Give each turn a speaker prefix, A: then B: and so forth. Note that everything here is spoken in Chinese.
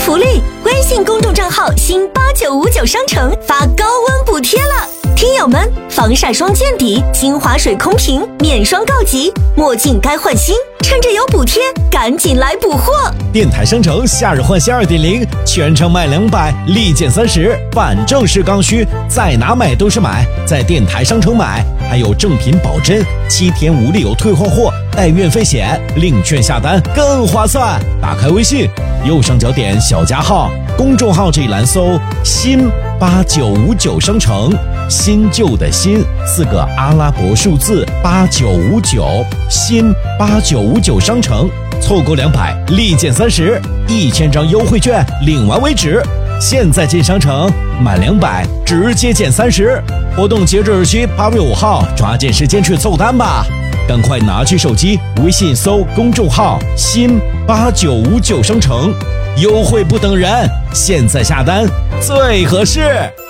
A: 福利，微信公众账号新8959商城发高温补贴了。听友们，防晒霜见底，精华水空瓶免霜告急，墨镜该换新，趁着有补贴，赶紧来补货！
B: 电台商城夏日换新 2.0， 全场买200，立减30，反正是刚需，在哪买都是买，在电台商城买，还有正品保真，7天无理由退换货，带运费险，领券下单更划算。打开微信，右上角点小加号，公众号这一栏搜新8959商城，新旧的新4个阿拉伯数字8959，新8959商城，错过200立减30，1000张优惠券领完为止。现在进商城，满200直接减30，活动截止日期8月5号，抓紧时间去凑单吧！赶快拿起手机，微信搜公众号新8959商城，优惠不等人，现在下单最合适。